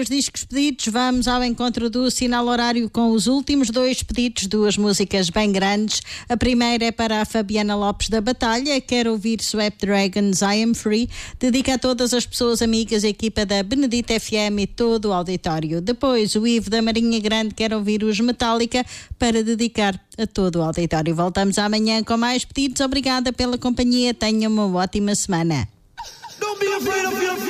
Os discos pedidos, vamos ao encontro do sinal horário com os últimos 2 pedidos, 2 músicas bem grandes. A primeira é para a Fabiana Lopes da Batalha, quer ouvir Swept Dragons, I Am Free, dedica a todas as pessoas amigas, a equipa da Benedita FM e todo o auditório. Depois o Ivo da Marinha Grande quer ouvir os Metallica para dedicar a todo o auditório. Voltamos amanhã com mais pedidos. Obrigada pela companhia, tenha uma ótima semana.